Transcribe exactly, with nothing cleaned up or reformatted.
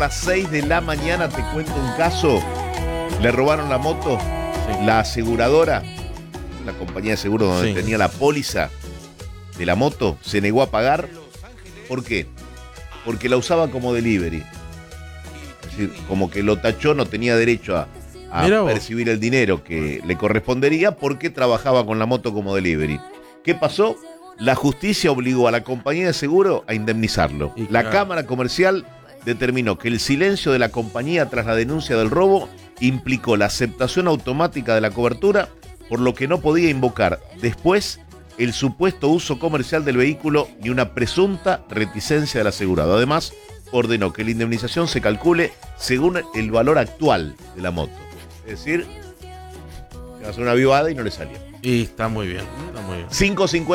hasta seis de la mañana. Te cuento un caso. Le robaron la moto, sí. La aseguradora, la compañía de seguro donde sí. tenía la póliza de la moto, se negó a pagar. ¿Por qué? Porque la usaba como delivery. Es decir, como que lo tachó, no tenía derecho a, a percibir el dinero que le correspondería porque trabajaba con la moto como delivery. ¿Qué pasó? La justicia obligó a la compañía de seguro a indemnizarlo. Y la claro. Cámara Comercial determinó que el silencio de la compañía tras la denuncia del robo implicó la aceptación automática de la cobertura, por lo que no podía invocar después el supuesto uso comercial del vehículo ni una presunta reticencia del asegurado. Además, ordenó que la indemnización se calcule según el valor actual de la moto. Es decir, que hace una avivada y no le salía. Y está muy bien, está muy bien. cinco cincuenta